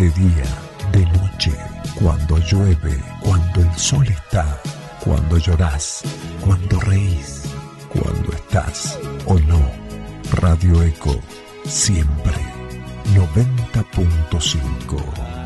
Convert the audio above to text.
de día, de noche, cuando llueve, cuando el sol está, cuando llorás, cuando reís, cuando estás o no. Radio Eco, siempre 90.5.